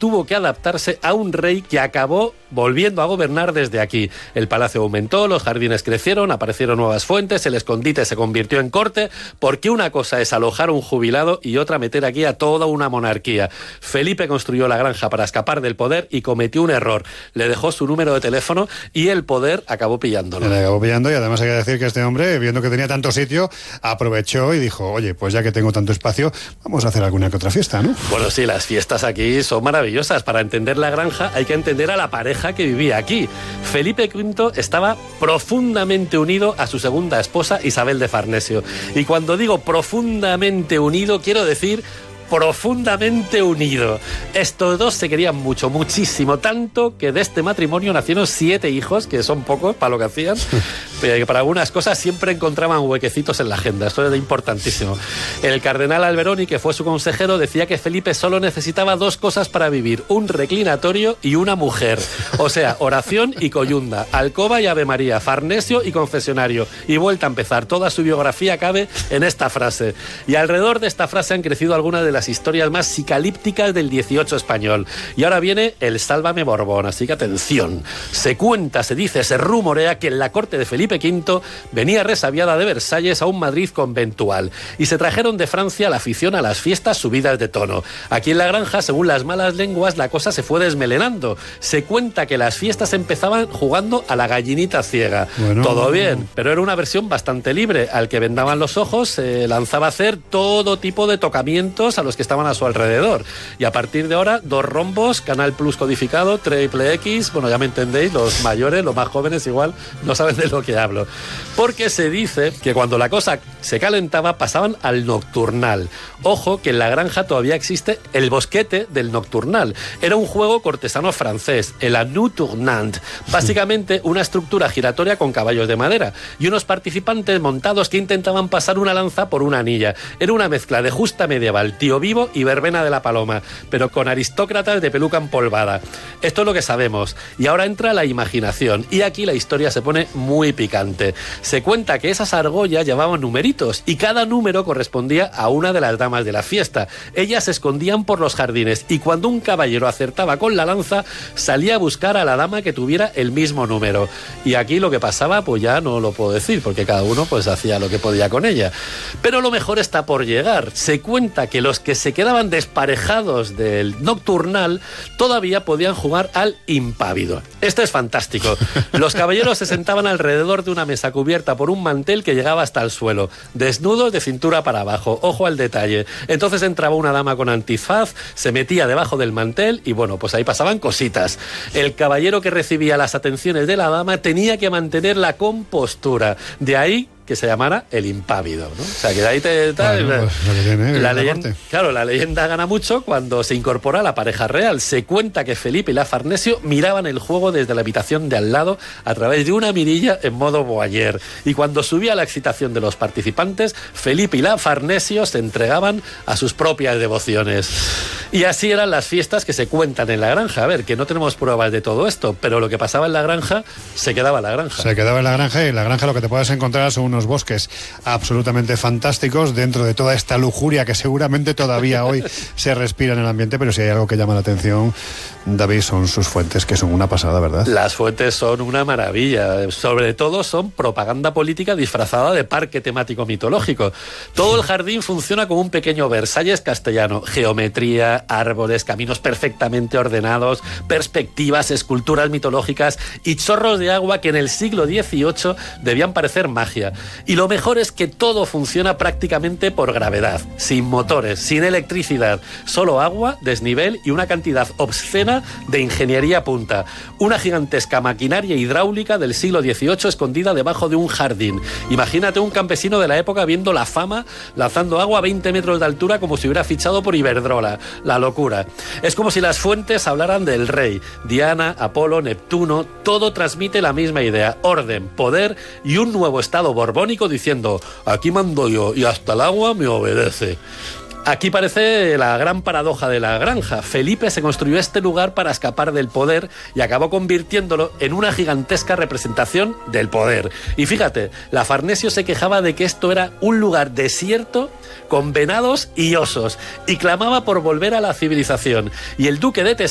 tuvo que adaptarse a un rey que acabó volviendo a gobernar desde aquí. El palacio aumentó, los jardines crecieron, aparecieron nuevas fuentes, el escondite se convirtió en corte, porque una cosa es alojar a un jubilado y otra meter aquí a toda una monarquía. Felipe construyó la granja para escapar del poder y cometió un error. Le dejó su número de teléfono y el poder acabó pillándolo. Le acabó pillando, y además hay que decir que este hombre, viendo que tenía tanto sitio, aprovechó y dijo, oye, pues ya que tengo tanto espacio, vamos a hacer alguna que otra fiesta, ¿no? Bueno, sí, las fiestas aquí son maravillosas. Para entender la granja hay que entender a la pareja que vivía aquí. Felipe V estaba profundamente unido a su segunda esposa, Isabel de Farnesio. Y cuando digo profundamente unido, quiero decir profundamente unido. Estos dos se querían mucho, muchísimo, tanto que de este matrimonio nacieron 7 hijos, que son pocos para lo que hacían, pero que para algunas cosas siempre encontraban huequecitos en la agenda. Esto era importantísimo. El cardenal Alberoni, que fue su consejero, decía que Felipe solo necesitaba 2 cosas para vivir: un reclinatorio y una mujer. O sea, oración y coyunda, alcoba y Ave María, farnesio y confesionario. Y vuelta a empezar. Toda su biografía cabe en esta frase. Y alrededor de esta frase han crecido algunas de las historias más psicalípticas del 18 español. Y ahora viene el Sálvame Borbón, así que atención. Se cuenta, se dice, se rumorea que en la corte de Felipe V venía resabiada de Versalles a un Madrid conventual y se trajeron de Francia la afición a las fiestas subidas de tono. Aquí en la granja, según las malas lenguas, la cosa se fue desmelenando. Se cuenta que las fiestas empezaban jugando a la gallinita ciega. Bueno, todo bien, pero era una versión bastante libre. Al que vendaban los ojos se lanzaba a hacer todo tipo de tocamientos a los que estaban a su alrededor. Y a partir de ahora, 2 rombos, Canal Plus codificado, Triple X, bueno, ya me entendéis, los mayores, los más jóvenes igual no saben de lo que hablo. Porque se dice que cuando la cosa se calentaba pasaban al nocturnal. Ojo, que en la granja todavía existe el bosquete del nocturnal. Era un juego cortesano francés, el anu tournant. Básicamente una estructura giratoria con caballos de madera y unos participantes montados que intentaban pasar una lanza por una anilla. Era una mezcla de justa medieval, Tío Vivo y Verbena de la Paloma, pero con aristócratas de peluca empolvada. Esto es lo que sabemos. Y ahora entra la imaginación. Y aquí la historia se pone muy picante. Se cuenta que esas argollas llevaban numeritos y cada número correspondía a una de las damas de la fiesta. Ellas se escondían por los jardines y cuando un caballero acertaba con la lanza, salía a buscar a la dama que tuviera el mismo número. Y aquí lo que pasaba, pues ya no lo puedo decir, porque cada uno pues hacía lo que podía con ella. Pero lo mejor está por llegar. Se cuenta que los que se quedaban desparejados del nocturnal todavía podían jugar al impávido. Esto es fantástico. Los caballeros se sentaban alrededor de una mesa cubierta por un mantel que llegaba hasta el suelo, desnudos de cintura para abajo. Ojo al detalle. Entonces entraba una dama con antifaz, se metía debajo del mantel y bueno, pues ahí pasaban cositas. El caballero que recibía las atenciones de la dama tenía que mantener la compostura. De ahí que se llamara el impávido, ¿no? O sea, que de ahí la leyenda gana mucho cuando se incorpora la pareja real. Se cuenta que Felipe y la Farnesio miraban el juego desde la habitación de al lado a través de una mirilla en modo voyeur. Y cuando subía la excitación de los participantes, Felipe y la Farnesio se entregaban a sus propias devociones. Y así eran las fiestas que se cuentan en la granja. A ver, que no tenemos pruebas de todo esto, pero lo que pasaba en la granja se quedaba en la granja. Se quedaba en la granja, y en la granja lo que te puedes encontrar son unos bosques absolutamente fantásticos dentro de toda esta lujuria que seguramente todavía hoy se respira en el ambiente, pero si hay algo que llama la atención, David, son sus fuentes, que son una pasada, ¿verdad? Las fuentes son una maravilla. Sobre todo son propaganda política disfrazada de parque temático mitológico. Todo el jardín funciona como un pequeño Versalles castellano. Geometría, árboles, caminos perfectamente ordenados, perspectivas, esculturas mitológicas y chorros de agua que en el siglo XVIII debían parecer magia. Y lo mejor es que todo funciona prácticamente por gravedad, sin motores, sin electricidad, solo agua, desnivel y una cantidad obscena de ingeniería punta. Una gigantesca maquinaria hidráulica del siglo XVIII escondida debajo de un jardín. Imagínate un campesino de la época viendo la fama lanzando agua a 20 metros de altura como si hubiera fichado por Iberdrola. La locura. Es como si las fuentes hablaran del rey, Diana, Apolo, Neptuno. Todo transmite la misma idea: orden, poder y un nuevo estado borbónico diciendo: aquí mando yo y hasta el agua me obedece. Aquí parece la gran paradoja de la granja. Felipe se construyó este lugar para escapar del poder y acabó convirtiéndolo en una gigantesca representación del poder. Y fíjate, la Farnesio se quejaba de que esto era un lugar desierto con venados y osos y clamaba por volver a la civilización. Y el duque de